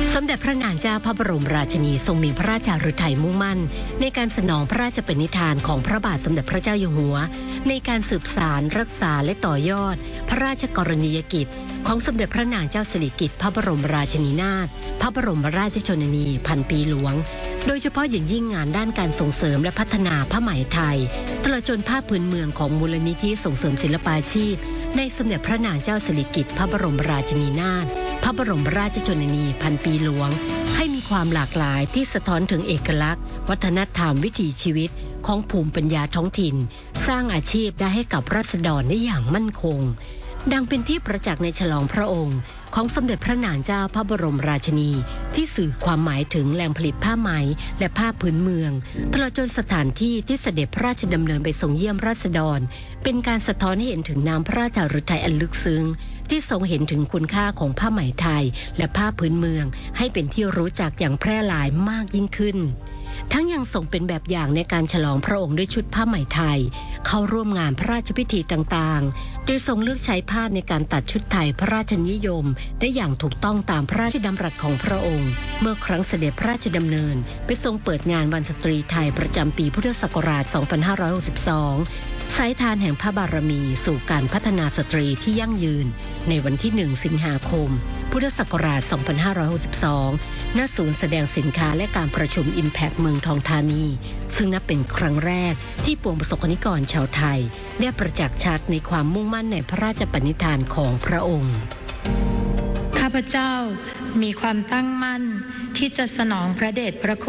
สมเด็จพระนางเจ้าพระบรมราชินีทรงมีพระราชฤทัยมุ่งมั่นในการสนองพระราชปณิธานของพระบาทสมเด็จพระเจ้าอยู่หัวในการสืบสานรักษาและต่อยอดพระราชกรณียกิจของสมเด็จพระนางเจ้าสิริกิติ์พระบรมราชินีนาถพระบรมราชชนนีพันปีหลวงโดยเฉพาะอย่างยิ่งงานด้านการส่งเสริมและพัฒนาผ้าไหมไทยตลอดจนผ้าพื้นเมืองของมูลนิธิส่งเสริมศิลปาชีพในสมเด็จพระนางเจ้าสิริกิติ์พระบรมราชินีนาถพระบรมราชชนนีพันปีหลวงให้มีความหลากหลายที่สะท้อนถึงเอกลักษณ์วัฒนธรรมวิถีชีวิตของภูมิปัญญาท้องถิ่นสร้างอาชีพได้ให้กับราษฎรได้อย่างมั่นคงดังเป็นที่ประจักษ์ในฉลองพระองค์ของสมเด็จพระนางเจ้าพระบรมราชินีที่สื่อความหมายถึงแหล่งผลิตผ้าไหมและผ้าพื้นเมืองตลอดจนสถานที่ที่เสด็จพระราชดำเนินไปทรงเยี่ยมราษฎรเป็นการสะท้อนให้เห็นถึงน้ำพระราชฤทัยอันลึกซึ้งที่ทรงเห็นถึงคุณค่าของผ้าไหมไทยและผ้าพื้นเมืองให้เป็นที่รู้จักอย่างแพร่หลายมากยิ่งขึ้นทั้งยังทรงเป็นแบบอย่างในการฉลองพระองค์ด้วยชุดผ้าไหมไทยเข้าร่วมงานพระราชพิธีต่างๆโดยทรงเลือกใช้ผ้าในการตัดชุดไทยพระราชนิยมได้อย่างถูกต้องตามพระราชดำรัสของพระองค์เมื่อครั้งเสด็จพระราชดำเนินไปทรงเปิดงานวันสตรีไทยประจำปีพุทธศักราช 2562 สายทานแห่งพระบารมีสู่การพัฒนาสตรีที่ยั่งยืนในวันที่ 1 สิงหาคม พุทธศักราช 2562 ณ ศูนย์แสดงสินค้าและการประชุม Impact เมืองทองธานีซึ่งนับเป็นครั้งแรกที่ปวงประสบกนิกรชาวไทยได้ประจักษ์ชัดในความมุ่งมั่นในพระราชปณิธานของพระองค์ข้าพเจ้ามีความตั้งมั่นที่จะสนองพระเดชพระคุณ